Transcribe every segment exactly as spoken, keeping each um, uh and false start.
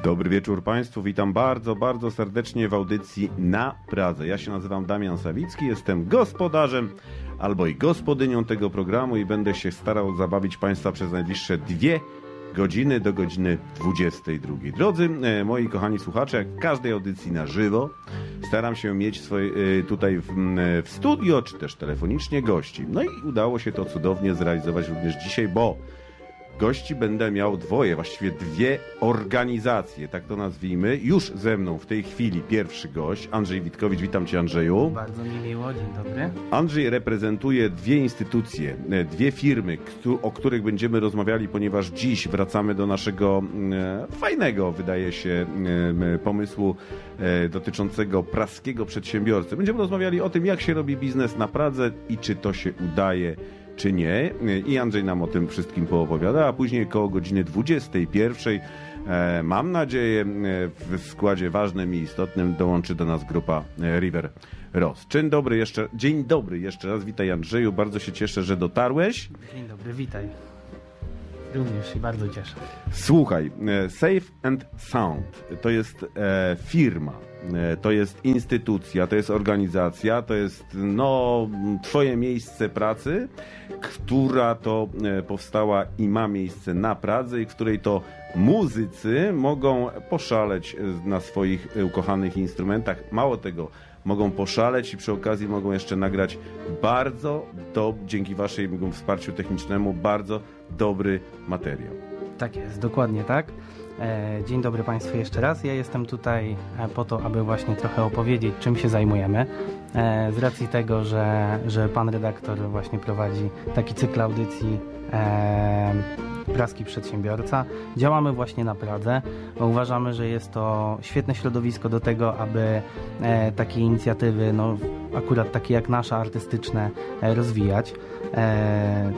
Dobry wieczór Państwu, witam bardzo, bardzo serdecznie w audycji Na Pradze. Ja się nazywam Damian Sawicki, jestem gospodarzem albo i gospodynią tego programu i będę się starał zabawić Państwa przez najbliższe dwie godziny do godziny dwudziestej drugiej. Drodzy e, moi kochani słuchacze, jak w każdej audycji na żywo, staram się mieć swoje, e, tutaj w, w studio, czy też telefonicznie gości. No i udało się to cudownie zrealizować również dzisiaj, bo gości będę miał dwoje, właściwie dwie organizacje, tak to nazwijmy. Już ze mną w tej chwili pierwszy gość, Andrzej Witkowicz. Witam Cię, Andrzeju. Bardzo mi miło, dzień dobry. Andrzej reprezentuje dwie instytucje, dwie firmy, o których będziemy rozmawiali, ponieważ dziś wracamy do naszego e, fajnego, wydaje się, e, pomysłu e, dotyczącego praskiego przedsiębiorcy. Będziemy rozmawiali o tym, jak się robi biznes na Pradze i czy to się udaje, czy nie. I Andrzej nam o tym wszystkim poopowiada, a później koło godziny dwudziestej pierwszej, e, mam nadzieję, w składzie ważnym i istotnym dołączy do nas grupa River Ross. Dzień dobry jeszcze, dzień dobry jeszcze raz, witaj Andrzeju, bardzo się cieszę, że dotarłeś. Dzień dobry, witaj. Również się bardzo cieszę. Słuchaj, Safe and Sound to jest e, firma, e, to jest instytucja, to jest organizacja, to jest no twoje miejsce pracy, która to e, powstała i ma miejsce na Pradze i w której to muzycy mogą poszaleć na swoich ukochanych instrumentach. Mało tego, mogą poszaleć i przy okazji mogą jeszcze nagrać bardzo, do, dzięki waszemu wsparciu technicznemu, bardzo dobry materiał. Tak jest, dokładnie tak. Dzień dobry Państwu jeszcze raz. Ja jestem tutaj po to, aby właśnie trochę opowiedzieć, czym się zajmujemy. Z racji tego, że, że pan redaktor właśnie prowadzi taki cykl audycji Praski Przedsiębiorca. Działamy właśnie na Pradze, bo uważamy, że jest to świetne środowisko do tego, aby e, takie inicjatywy, no akurat takie jak nasza, artystyczne, e, rozwijać. E,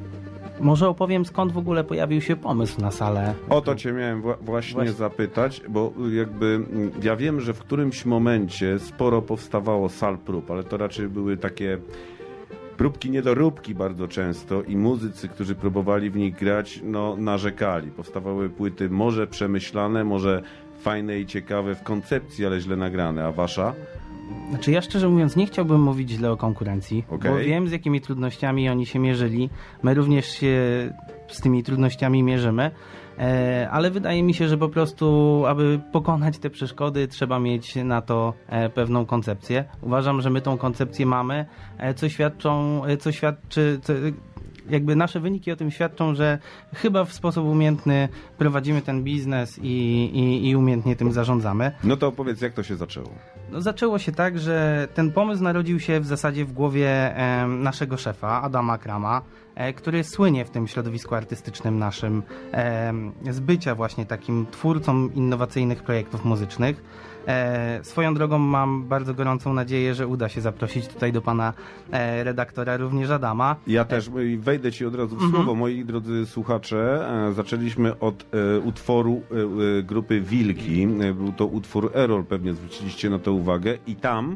może opowiem, skąd w ogóle pojawił się pomysł na salę. O to Cię miałem wła- właśnie, właśnie zapytać, bo jakby ja wiem, że w którymś momencie sporo powstawało sal prób, ale to raczej były takie próbki, niedoróbki bardzo często i muzycy, którzy próbowali w nich grać, no narzekali. Powstawały płyty może przemyślane, może fajne i ciekawe w koncepcji, ale źle nagrane. A wasza? Znaczy ja szczerze mówiąc nie chciałbym mówić źle o konkurencji, okay. bo wiem, z jakimi trudnościami oni się mierzyli. My również się z tymi trudnościami mierzymy. Ale wydaje mi się, że po prostu, aby pokonać te przeszkody, trzeba mieć na to pewną koncepcję. Uważam, że my tą koncepcję mamy, co świadczą, co świadczy, co, jakby nasze wyniki o tym świadczą, że chyba w sposób umiejętny prowadzimy ten biznes i, i, i umiejętnie tym zarządzamy. No to opowiedz, jak to się zaczęło? No, zaczęło się tak, że ten pomysł narodził się w zasadzie w głowie e, naszego szefa, Adama Krama, e, który słynie w tym środowisku artystycznym naszym e, z bycia właśnie takim twórcą innowacyjnych projektów muzycznych. E, swoją drogą mam bardzo gorącą nadzieję, że uda się zaprosić tutaj do pana e, redaktora również Adama. Ja też wejdę ci od razu w słowo. Mm-hmm. Moi drodzy słuchacze, e, zaczęliśmy od e, utworu e, grupy Wilki. E, był to utwór Errol, pewnie zwróciliście na to uwagę i tam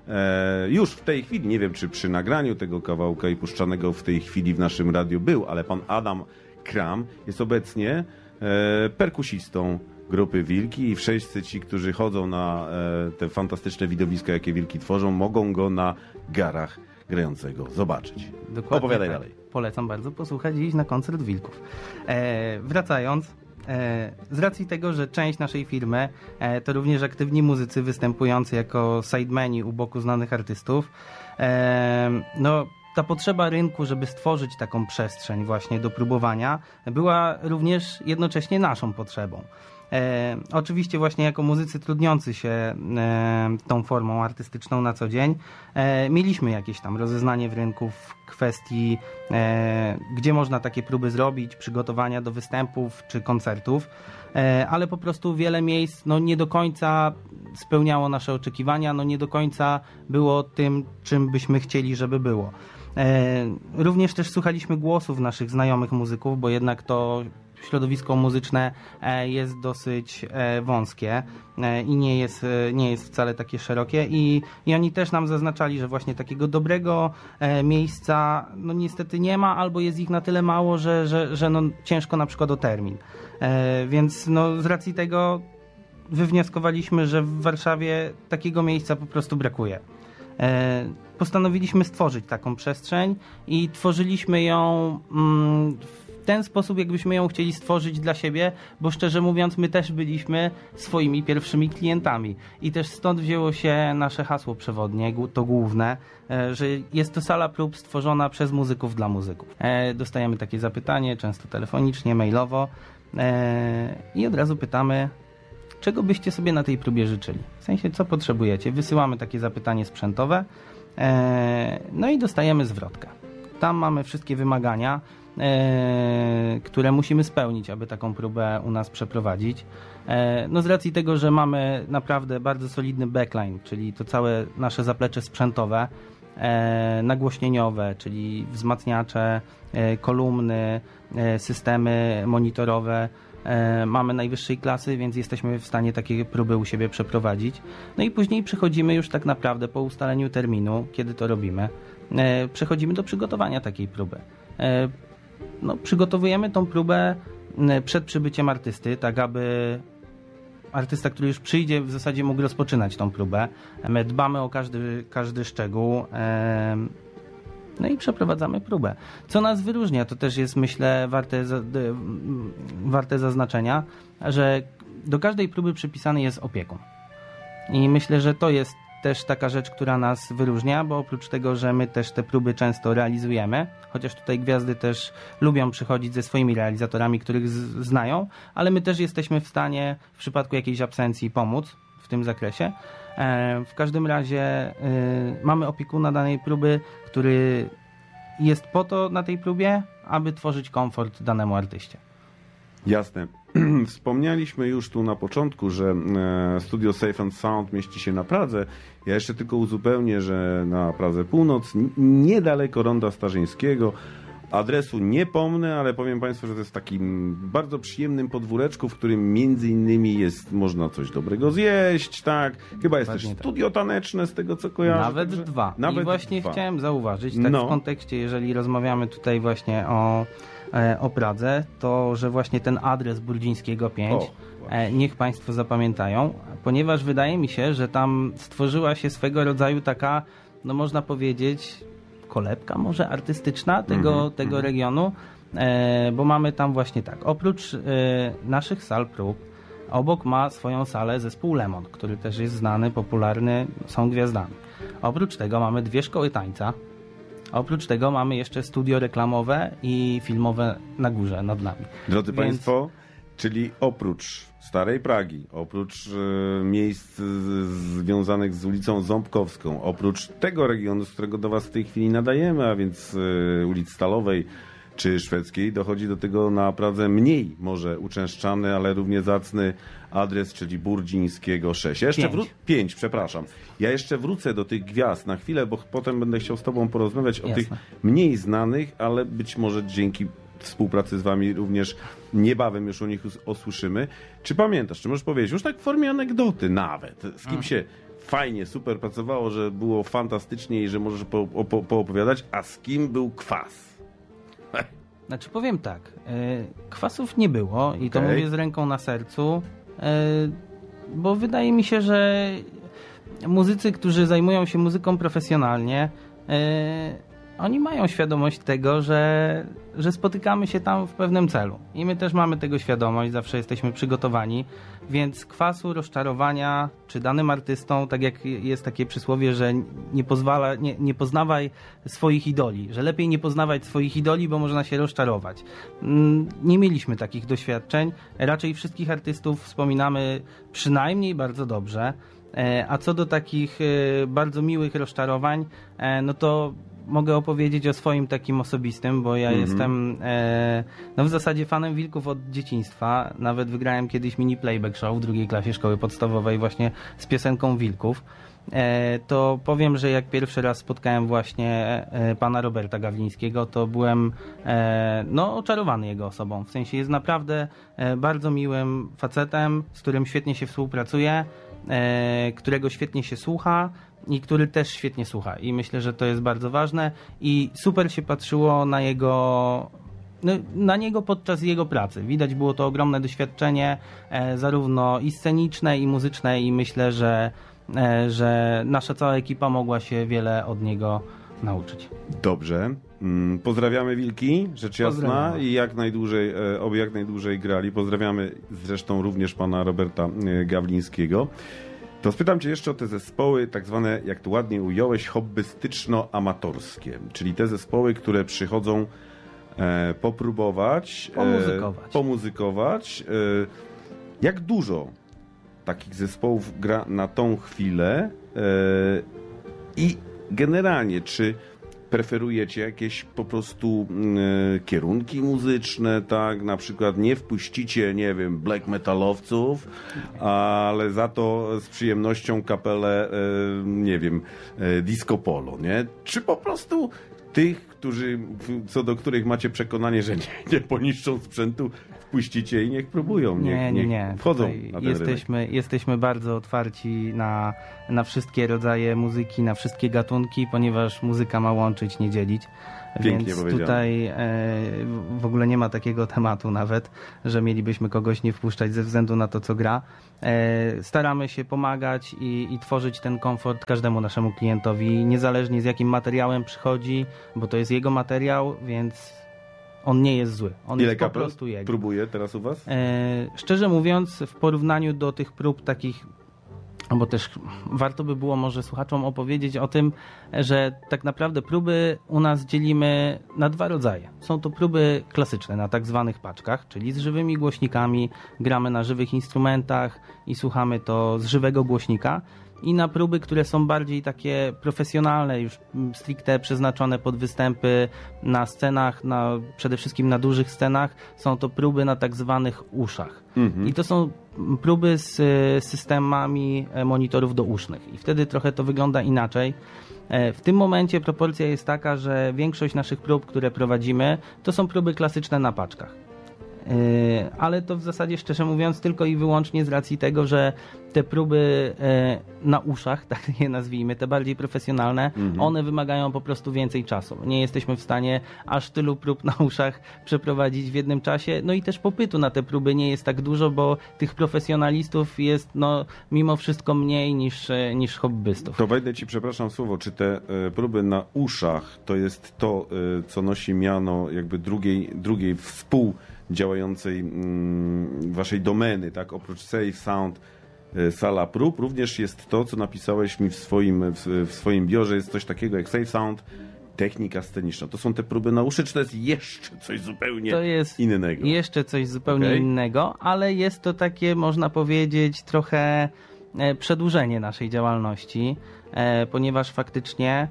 e, już w tej chwili, nie wiem czy przy nagraniu tego kawałka i puszczanego w tej chwili w naszym radiu był, ale pan Adam Kram jest obecnie e, perkusistą grupy Wilki i wszyscy ci, którzy chodzą na e, te fantastyczne widowiska, jakie Wilki tworzą, mogą go na garach grającego zobaczyć. Dokładnie. Opowiadaj tak. dalej. Polecam bardzo posłuchać i iść na koncert Wilków. E, wracając, e, z racji tego, że część naszej firmy e, to również aktywni muzycy występujący jako sidemeni u boku znanych artystów, e, no ta potrzeba rynku, żeby stworzyć taką przestrzeń właśnie do próbowania, była również jednocześnie naszą potrzebą. E, oczywiście właśnie jako muzycy trudniący się e, tą formą artystyczną na co dzień e, mieliśmy jakieś tam rozeznanie w rynku w kwestii e, gdzie można takie próby zrobić, przygotowania do występów czy koncertów, e, ale po prostu wiele miejsc no, nie do końca spełniało nasze oczekiwania, no nie do końca było tym, czym byśmy chcieli, żeby było. E, również też słuchaliśmy głosów naszych znajomych muzyków, bo jednak to środowisko muzyczne jest dosyć wąskie i nie jest, nie jest wcale takie szerokie i, i oni też nam zaznaczali, że właśnie takiego dobrego miejsca no niestety nie ma, albo jest ich na tyle mało, że, że, że no ciężko na przykład o termin. Więc no z racji tego wywnioskowaliśmy, że w Warszawie takiego miejsca po prostu brakuje. Postanowiliśmy stworzyć taką przestrzeń i tworzyliśmy ją w ten sposób, jakbyśmy ją chcieli stworzyć dla siebie, bo szczerze mówiąc my też byliśmy swoimi pierwszymi klientami i też stąd wzięło się nasze hasło przewodnie, to główne, że jest to sala prób stworzona przez muzyków dla muzyków. Dostajemy takie zapytanie, często telefonicznie, mailowo i od razu pytamy, czego byście sobie na tej próbie życzyli? W sensie, co potrzebujecie? Wysyłamy takie zapytanie sprzętowe, no i dostajemy zwrotkę. Tam mamy wszystkie wymagania, które musimy spełnić, aby taką próbę u nas przeprowadzić. No z racji tego, że mamy naprawdę bardzo solidny backline, czyli to całe nasze zaplecze sprzętowe, nagłośnieniowe, czyli wzmacniacze, kolumny, systemy monitorowe, mamy najwyższej klasy, więc jesteśmy w stanie takie próby u siebie przeprowadzić. No i później przechodzimy już tak naprawdę po ustaleniu terminu, kiedy to robimy, przechodzimy do przygotowania takiej próby. No, przygotowujemy tą próbę przed przybyciem artysty, tak aby artysta, który już przyjdzie, w zasadzie mógł rozpoczynać tą próbę. My dbamy o każdy, każdy szczegół. No i przeprowadzamy próbę. Co nas wyróżnia, to też jest, myślę, warte, warte zaznaczenia, że do każdej próby przypisany jest opiekun. I myślę, że to jest też taka rzecz, która nas wyróżnia, bo oprócz tego, że my też te próby często realizujemy, chociaż tutaj gwiazdy też lubią przychodzić ze swoimi realizatorami, których z- znają, ale my też jesteśmy w stanie w przypadku jakiejś absencji pomóc w tym zakresie. W każdym razie y, mamy opiekuna danej próby, który jest po to na tej próbie, aby tworzyć komfort danemu artyście. Jasne. Wspomnieliśmy już tu na początku, że e, studio Safe and Sound mieści się na Pradze. Ja jeszcze tylko uzupełnię, że na Pradze Północ, n- niedaleko Ronda Starzyńskiego. Adresu nie pomnę, ale powiem Państwu, że to jest w takim bardzo przyjemnym podwóreczku, w którym między innymi jest, można coś dobrego zjeść, tak? Chyba jest Dokładnie też tak. studio taneczne, z tego co kojarzę. Nawet także- dwa. Nawet I właśnie dwa. chciałem zauważyć, tak No. w kontekście, jeżeli rozmawiamy tutaj właśnie o, e, o Pradze, to że właśnie ten adres Burdzińskiego pięć, O, e, niech Państwo zapamiętają, ponieważ wydaje mi się, że tam stworzyła się swego rodzaju taka, no można powiedzieć, kolebka może artystyczna tego, Mhm, tego mhm. regionu, e, bo mamy tam właśnie tak, oprócz e, naszych sal prób, obok ma swoją salę zespół Lemon, który też jest znany, popularny, są gwiazdami. Oprócz tego mamy dwie szkoły tańca, oprócz tego mamy jeszcze studio reklamowe i filmowe na górze, nad nami. Drodzy Więc- Państwo, czyli oprócz Starej Pragi, oprócz e, miejsc z, związanych z ulicą Ząbkowską, oprócz tego regionu, z którego do Was w tej chwili nadajemy, a więc e, ulic Stalowej czy Szwedzkiej, dochodzi do tego na Pradze mniej może uczęszczany, ale równie zacny adres, czyli Burdzińskiego sześć. Ja jeszcze Pięć. wró- pięć, przepraszam. Ja jeszcze wrócę do tych gwiazd na chwilę, bo potem będę chciał z Tobą porozmawiać o Jasne. tych mniej znanych, ale być może dzięki współpracy z Wami również niebawem już o nich us- usłyszymy. Czy pamiętasz, czy możesz powiedzieć, już tak w formie anegdoty nawet, z kim Mm. się fajnie, super pracowało, że było fantastycznie i że możesz po, po, poopowiadać, a z kim był kwas? Znaczy powiem tak, e, kwasów nie było i to Okej. mówię z ręką na sercu, e, bo wydaje mi się, że muzycy, którzy zajmują się muzyką profesjonalnie, e, oni mają świadomość tego, że, że spotykamy się tam w pewnym celu. I my też mamy tego świadomość, zawsze jesteśmy przygotowani, więc kwasu, rozczarowania, czy danym artystą, tak jak jest takie przysłowie, że nie pozwala, nie, nie poznawaj swoich idoli, że lepiej nie poznawać swoich idoli, bo można się rozczarować. Mm, Nie mieliśmy takich doświadczeń, raczej wszystkich artystów wspominamy przynajmniej bardzo dobrze, E, a co do takich e, bardzo miłych rozczarowań, e, no to mogę opowiedzieć o swoim takim osobistym, bo ja Mhm. jestem e, no w zasadzie fanem wilków od dzieciństwa. Nawet wygrałem kiedyś mini playback show w drugiej klasie szkoły podstawowej właśnie z piosenką Wilków. to powiem, że jak pierwszy raz spotkałem właśnie pana Roberta Gawlińskiego, to byłem no, oczarowany jego osobą. W sensie jest naprawdę bardzo miłym facetem, z którym świetnie się współpracuje, którego świetnie się słucha i który też świetnie słucha. I myślę, że to jest bardzo ważne i super się patrzyło na jego... No, na niego podczas jego pracy. Widać było to ogromne doświadczenie, e, zarówno i sceniczne, i muzyczne, i myślę, że, e, że nasza cała ekipa mogła się wiele od niego nauczyć. Dobrze. Mm, pozdrawiamy Wilki, rzecz jasna, i jak najdłużej, e, oby jak najdłużej grali. Pozdrawiamy zresztą również pana Roberta e, Gawlińskiego. To spytam cię jeszcze o te zespoły tak zwane, jak to ładnie ująłeś, hobbystyczno-amatorskie, czyli te zespoły, które przychodzą E, popróbować, pomuzykować. E, pomuzykować. E, jak dużo takich zespołów gra na tą chwilę e, i generalnie, czy preferujecie jakieś po prostu e, kierunki muzyczne, tak? Na przykład nie wpuścicie, nie wiem, black metalowców, ale za to z przyjemnością kapelę, e, nie wiem, e, disco polo, nie? Czy po prostu tych, którzy, co do których macie przekonanie, że nie, nie poniszczą sprzętu, wpuścicie i niech próbują, niech, nie, nie, nie. niech wchodzą na ten jesteśmy, rynek. jesteśmy bardzo otwarci na, na wszystkie rodzaje muzyki, na wszystkie gatunki, ponieważ muzyka ma łączyć, nie dzielić. Pięknie Więc powiedziane. tutaj e, w ogóle nie ma takiego tematu nawet, że mielibyśmy kogoś nie wpuszczać ze względu na to, co gra. E, staramy się pomagać i, i tworzyć ten komfort każdemu naszemu klientowi, niezależnie z jakim materiałem przychodzi, bo to jest jego materiał, więc on nie jest zły. On Ile jest po kapel prostu jego. próbuje teraz u was? E, szczerze mówiąc, w porównaniu do tych prób takich, bo też warto by było może słuchaczom opowiedzieć o tym, że tak naprawdę próby u nas dzielimy na dwa rodzaje. Są to próby klasyczne na tak zwanych paczkach, czyli z żywymi głośnikami, gramy na żywych instrumentach i słuchamy to z żywego głośnika. I na próby, które są bardziej takie profesjonalne, już stricte przeznaczone pod występy na scenach, na, przede wszystkim na dużych scenach, są to próby na tak zwanych uszach. Mhm. I to są próby z systemami monitorów dousznych. I wtedy trochę to wygląda inaczej. W tym momencie proporcja jest taka, że większość naszych prób, które prowadzimy, to są próby klasyczne na paczkach. Ale to w zasadzie, szczerze mówiąc, tylko i wyłącznie z racji tego, że te próby na uszach, tak je nazwijmy, te bardziej profesjonalne, mhm. one wymagają po prostu więcej czasu. Nie jesteśmy w stanie aż tylu prób na uszach przeprowadzić w jednym czasie. No i też popytu na te próby nie jest tak dużo, bo tych profesjonalistów jest no, mimo wszystko mniej niż, niż hobbystów. To wejdę ci, przepraszam słowo, czy te y, próby na uszach to jest to, y, co nosi miano jakby drugiej, drugiej współ działającej mm, waszej domeny, tak? Oprócz Safe Sound, y, sala prób, również jest to, co napisałeś mi w swoim, w, w swoim biurze, jest coś takiego jak Safe Sound, technika sceniczna. To są te próby na uszy, czy to jest jeszcze coś zupełnie to jest innego? Jeszcze coś zupełnie okay. innego, ale jest to takie, można powiedzieć, trochę e, przedłużenie naszej działalności, e, ponieważ faktycznie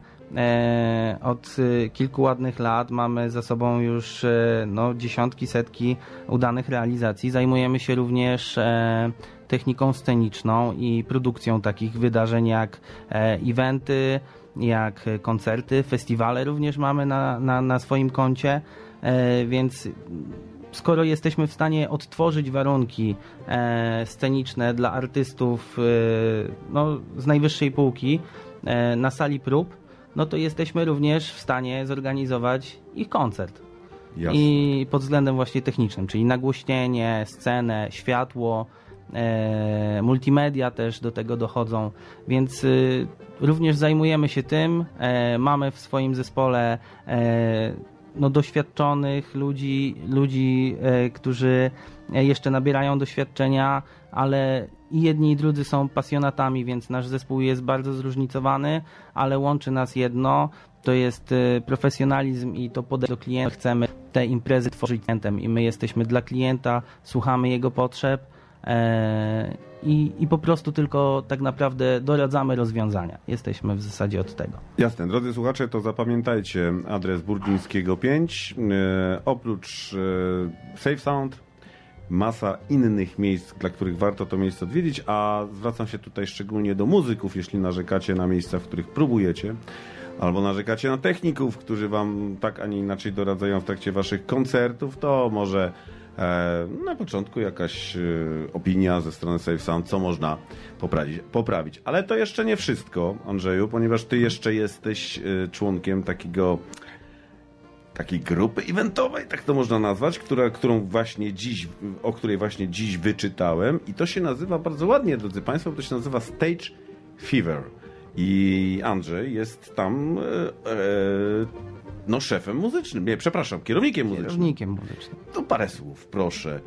E, od e, kilku ładnych lat mamy za sobą już e, no, dziesiątki, setki udanych realizacji. Zajmujemy się również e, techniką sceniczną i produkcją takich wydarzeń jak e, eventy, jak koncerty, festiwale również mamy na, na, na swoim koncie, e, więc skoro jesteśmy w stanie odtworzyć warunki e, sceniczne dla artystów e, no, z najwyższej półki e, na sali prób, no to jesteśmy również w stanie zorganizować ich koncert. Jasne. I pod względem właśnie technicznym, czyli nagłośnienie, scenę, światło, e, multimedia też do tego dochodzą, więc y, również zajmujemy się tym. E, mamy w swoim zespole e, no, doświadczonych ludzi, ludzi e, którzy jeszcze nabierają doświadczenia, ale i jedni i drudzy są pasjonatami, więc nasz zespół jest bardzo zróżnicowany, ale łączy nas jedno, to jest profesjonalizm i to podejście do klienta. Chcemy te imprezy tworzyć klientem i my jesteśmy dla klienta, słuchamy jego potrzeb e, i, i po prostu tylko tak naprawdę doradzamy rozwiązania. Jesteśmy w zasadzie od tego. Jasne. Drodzy słuchacze, to zapamiętajcie adres Burdzińskiego pięć. E, oprócz e, Safe Sound, masa innych miejsc, dla których warto to miejsce odwiedzić, a zwracam się tutaj szczególnie do muzyków, jeśli narzekacie na miejsca, w których próbujecie, albo narzekacie na techników, którzy wam tak, a nie inaczej doradzają w trakcie waszych koncertów, to może e, na początku jakaś e, opinia ze strony Safe Sound, co można poprawić, poprawić. Ale to jeszcze nie wszystko, Andrzeju, ponieważ ty jeszcze jesteś e, członkiem takiego takiej grupy eventowej, tak to można nazwać, która, którą właśnie dziś, o której właśnie dziś wyczytałem, i to się nazywa bardzo ładnie, drodzy Państwo, to się nazywa Stage Fever. I Andrzej jest tam e, e, no szefem muzycznym, nie, przepraszam, kierownikiem muzycznym. Kierownikiem muzycznym. To parę słów, proszę.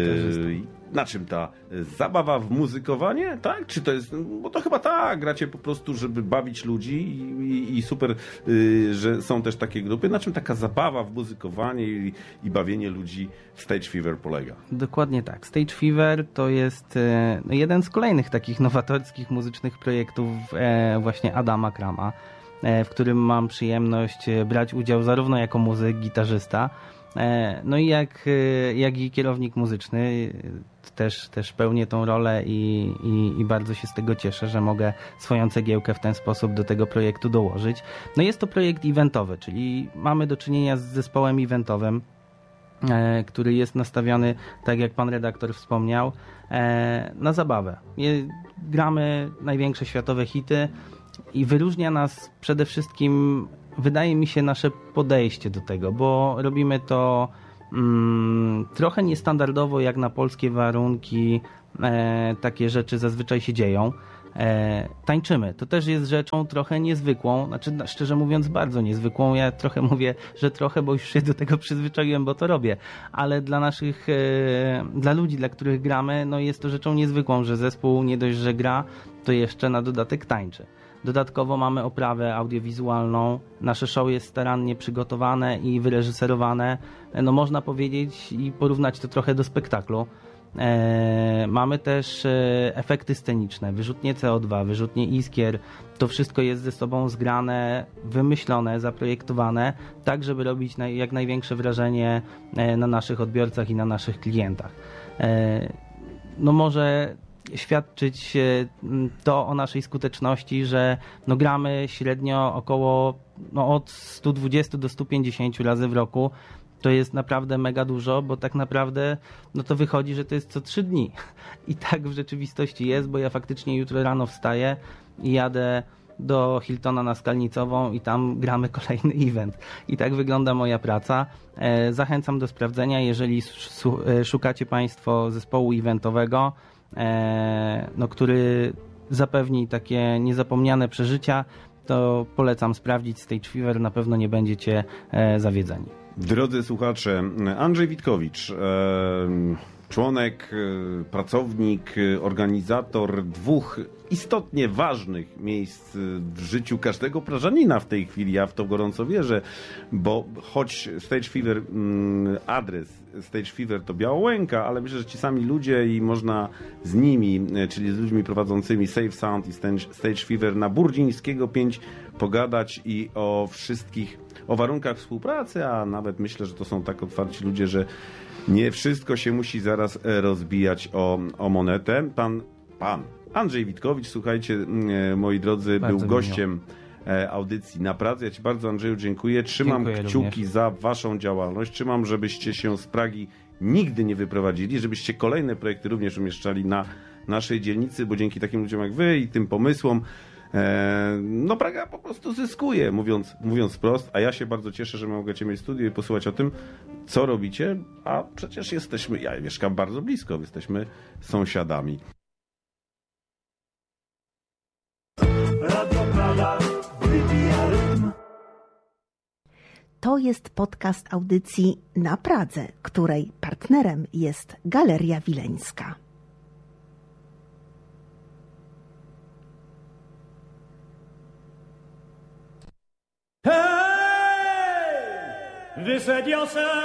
E, na czym ta zabawa w muzykowanie, tak? Czy to jest, bo to chyba tak, gracie po prostu, żeby bawić ludzi i, i, i super, y, że są też takie grupy. Na czym taka zabawa w muzykowanie i, i bawienie ludzi w Stage Fever polega? Dokładnie tak. Stage Fever to jest e, no, jeden z kolejnych takich nowatorskich muzycznych projektów e, właśnie Adama Krama, e, w którym mam przyjemność brać udział zarówno jako muzyk, gitarzysta, e, no i jak, e, jak i kierownik muzyczny. Też, też pełnię tą rolę i, i, i bardzo się z tego cieszę, że mogę swoją cegiełkę w ten sposób do tego projektu dołożyć. No jest to projekt eventowy, czyli mamy do czynienia z zespołem eventowym, e, który jest nastawiony, tak jak pan redaktor wspomniał, e, na zabawę. Je, gramy największe światowe hity i wyróżnia nas przede wszystkim, wydaje mi się, nasze podejście do tego, bo robimy to Mm, trochę niestandardowo jak na polskie warunki, e, takie rzeczy zazwyczaj się dzieją. E, tańczymy. To też jest rzeczą trochę niezwykłą, znaczy szczerze mówiąc bardzo niezwykłą. Ja trochę mówię, że trochę, bo już się do tego przyzwyczaiłem, bo to robię, ale dla naszych, e, dla ludzi, dla których gramy, no jest to rzeczą niezwykłą, że zespół nie dość, że gra, to jeszcze na dodatek tańczy. Dodatkowo mamy oprawę audiowizualną. Nasze show jest starannie przygotowane i wyreżyserowane. No można powiedzieć i porównać to trochę do spektaklu. E, mamy też e, efekty sceniczne, wyrzutnie C O dwa, wyrzutnie iskier. To wszystko jest ze sobą zgrane, wymyślone, zaprojektowane, tak żeby robić naj, jak największe wrażenie e, na naszych odbiorcach i na naszych klientach. E, no może świadczyć to o naszej skuteczności, że no gramy średnio około no od stu dwudziestu do stu pięćdziesięciu razy w roku. To jest naprawdę mega dużo, bo tak naprawdę no to wychodzi, że to jest co trzy dni. I tak w rzeczywistości jest, bo ja faktycznie jutro rano wstaję i jadę do Hiltona na Skalnicową i tam gramy kolejny event. I tak wygląda moja praca. Zachęcam do sprawdzenia, jeżeli szukacie Państwo zespołu eventowego, no, który zapewni takie niezapomniane przeżycia, to polecam sprawdzić Stage Fever, na pewno nie będziecie zawiedzeni. Drodzy słuchacze, Andrzej Witkowicz, członek, pracownik, organizator dwóch istotnie ważnych miejsc w życiu każdego Prażanina w tej chwili. Ja w to gorąco wierzę, bo choć Stage Fever, adres Stage Fever to Białołęka, ale myślę, że ci sami ludzie i można z nimi, czyli z ludźmi prowadzącymi Safe Sound i Stage Fever na Burdzińskiego pięć pogadać i o wszystkich, o warunkach współpracy, a nawet myślę, że to są tak otwarci ludzie, że nie wszystko się musi zaraz rozbijać o, o monetę. Pan, pan Andrzej Witkowicz, słuchajcie, moi drodzy, bardzo był gościem miło. audycji Na Pradze. Ja Ci bardzo, Andrzeju, dziękuję. Trzymam dziękuję kciuki również za Waszą działalność. Trzymam, żebyście się z Pragi nigdy nie wyprowadzili, żebyście kolejne projekty również umieszczali na naszej dzielnicy, bo dzięki takim ludziom jak Wy i tym pomysłom no Praga po prostu zyskuje, mówiąc, mówiąc wprost, a ja się bardzo cieszę, że mogę mieć studio i posłuchać o tym, co robicie, a przecież jesteśmy, ja mieszkam bardzo blisko, jesteśmy sąsiadami. To jest podcast audycji Na Pradze, której partnerem jest Galeria Wileńska. Hey! Wysadził się